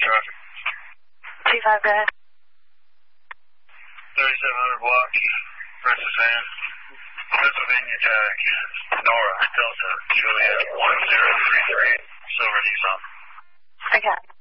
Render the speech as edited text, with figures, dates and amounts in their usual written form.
traffic. 25, go ahead. 3700 block, Princess Anne, Pennsylvania tag, Nora, Delta, Juliet, 1033, Silver Nissan. Okay.